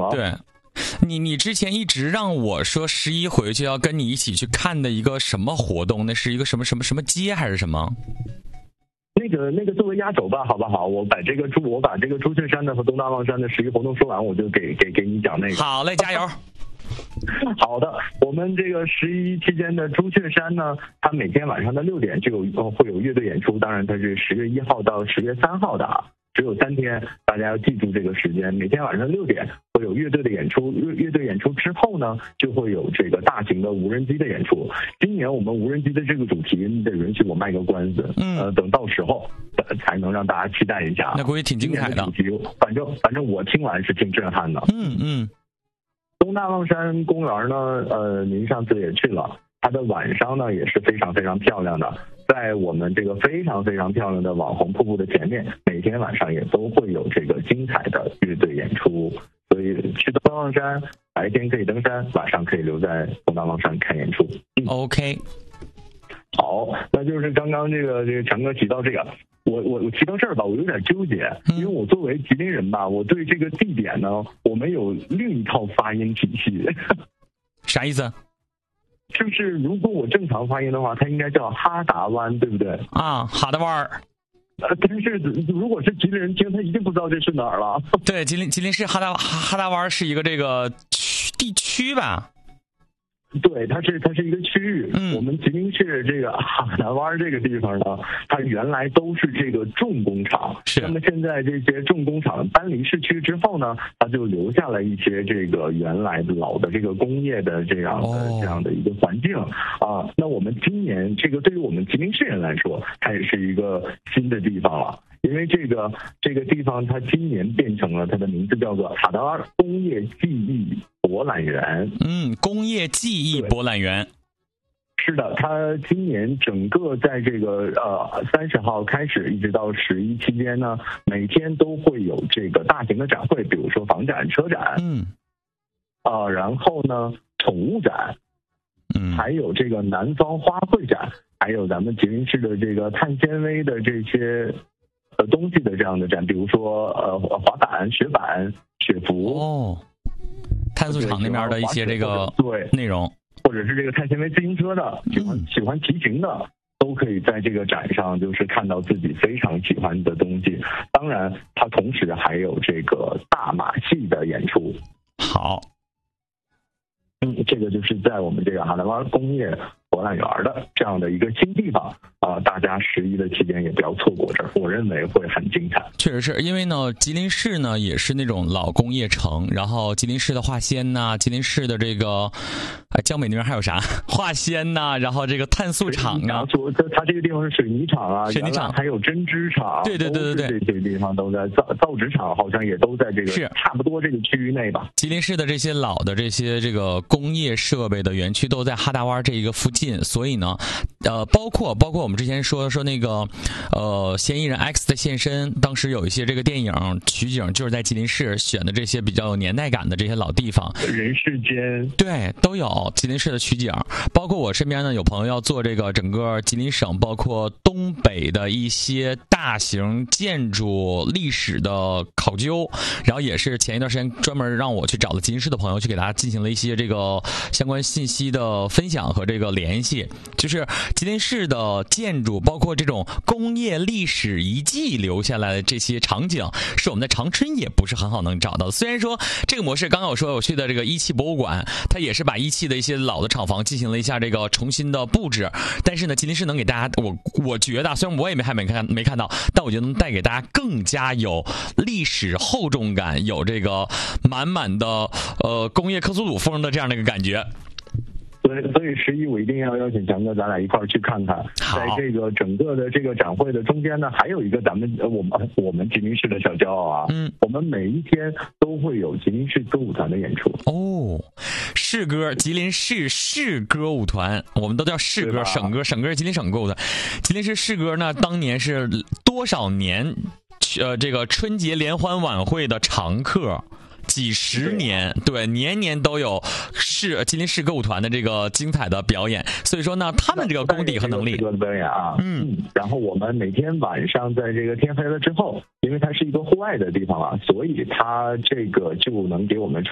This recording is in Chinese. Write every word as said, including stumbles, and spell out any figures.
了。 对，你你之前一直让我说十一回去要跟你一起去看的一个什么活动？那是一个什么什么什么街还是什么？ 那个那个作为压轴吧，好不好？我把这个朱我把这个朱雀山的和东大望山的十一活动说完，我就给给给你讲那个。 好嘞，加油！ 好的，我们这个十一期间的朱雀山呢，它每天晚上的六点就有会有乐队演出，当然它是十月一号到十月三号的啊。只有三天，大家要记住这个时间。每天晚上六点会有乐队的演出，乐乐队演出之后呢，就会有这个大型的无人机的演出。今年我们无人机的这个主题，你得允许我卖个关子，嗯，呃，等到时候才能让大家期待一下。 那估计挺精彩的。 主题，反正反正我听完是挺震撼的。 嗯嗯。 东大望山公园呢，呃，您上次也去了，它的晚上呢也是非常非常漂亮的。在我们这个非常非常漂亮的网红瀑布的前面，每天晚上也都会有这个精彩的乐队演出。所以去东大望山，白天可以登山，晚上可以留在东大望山看演出。 嗯、OK， 好，那就是刚刚这个这个强哥提到这个，我我我提到这儿吧，我有点纠结，因为我作为吉林人吧，我对这个地点呢，我们有另一套发音体系。 啥意思？ 就是如果我正常发音的话，它应该叫哈达湾，对不对？ 啊，哈达湾儿。 呃，但是如果是吉林人听，他一定不知道这是哪儿了。 对，吉林吉林市哈达哈达湾是一个这个区地区吧？ 对，它是它是一个区域。 嗯， 我们吉林市这个哈达湾这个地方呢，它原来都是这个重工厂。 是。 那么现在这些重工厂搬离市区之后呢，它就留下了一些这个原来老的这个工业的这样的、哦、这样的一个环境啊。那我们今年这个对于我们吉林市人来说，它也是一个新的地方了。因为这个这个地方，它今年变成了它的名字叫做哈达湾工业记忆博览园。 嗯，工业记忆博览园。 是的，它今年整个在这个呃三十号开始，一直到十一期间呢，每天都会有这个大型的展会，比如说房展、车展， 嗯， 啊、呃，然后呢，宠物展， 嗯， 还有这个南方花卉展，还有咱们吉林市的这个碳纤维的这些。呃，东西的这样的展，比如说呃滑板、雪板、雪服哦，碳素厂那边的一些这个对内容， 或者是这个碳纤维自行车的，喜欢、嗯、喜欢骑行的，都可以在这个展上就是看到自己非常喜欢的东西。当然，它同时还有这个大马戏的演出。 好， 嗯，这个就是在我们这个哈达湾工业博览园的这样的一个新地方啊、呃，大家十一的期间也不要错过这儿，我认为会很精彩。 确实是因为呢，吉林市呢也是那种老工业城，然后吉林市的化纤呐，吉林市的这个，哎，江北那边还有啥化纤呐，然后这个碳素厂啊， 它这个地方是水泥厂啊， 水泥厂还有针织厂， 对对对对对， 这些地方都在造造纸厂，好像也都在这个是差不多这个区域内吧。 吉林市的这些老的这些这个工业设备的园区都在哈达湾这一个附近，所以呢，呃，包括包括我们之前说说那个，呃，嫌疑人 X 的现身，当时有一些这个电影取景就是在吉林市选的这些比较有年代感的这些老地方， 人世间， 对，都有吉林市的取景。包括我身边呢有朋友要做这个整个吉林省，包括东北的一些大型建筑历史的考究，然后也是前一段时间专门让我去找了吉林市的朋友去给大家进行了一些这个相关信息的分享和这个联系。就是吉林市的建筑，包括这种工业历史遗迹留下来的这些场景，是我们在长春也不是很好能找到的。虽然说这个模式，刚刚我说我去的这个一汽博物馆，它也是把一汽的一些老的厂房进行了一下这个重新的布置，但是呢，吉林市能给大家，我我觉得虽然我也没还没看没看到，但我觉得能带给大家更加有历史厚重感，有这个满满的呃工业科苏鲁风的这样的一个感觉。 所以，所以十一我一定要邀请强哥，咱俩一块儿去看看。在这个整个的这个展会的中间呢，还有一个咱们我们我们吉林市的小骄傲啊，嗯，我们每一天都会有吉林市歌舞团的演出。 哦，市歌，吉林市市歌舞团，我们都叫市歌，省歌，省歌是吉林省歌舞团。吉林市市歌呢，当年是多少年，呃，这个春节联欢晚会的常客。几十年，对，年年都有市吉林市歌舞团的这个精彩的表演，所以说呢，他们这个功底和能力， 这个表演啊， 嗯， 然后我们每天晚上在这个天黑了之后，因为它是一个户外的地方啊，所以它这个就能给我们